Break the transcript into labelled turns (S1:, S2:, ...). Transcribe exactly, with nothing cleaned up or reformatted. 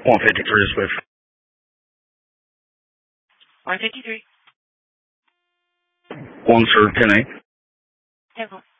S1: one fifty-three Swift.
S2: one fifty-three.
S1: One, sir, ten eight.
S2: ten four.